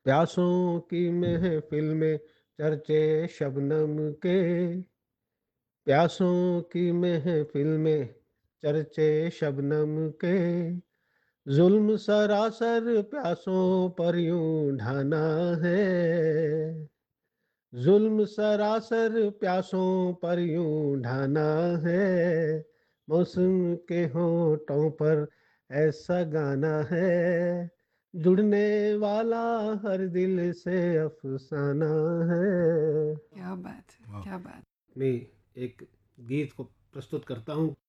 प्यासों की महफिल में चर्चे शबनम के, प्यासों की महफिल में चर्चे शबनम के, जुल्म सरासर प्यासों पर यूं ढाना है, जुल्म सरासर प्यासों पर यूं ढाना है, मौसम के होठों पर ऐसा गाना है, जुड़ने वाला हर दिल से अफसाना है। क्या बात है, वाह। क्या बात। मैं एक गीत को प्रस्तुत करता हूँ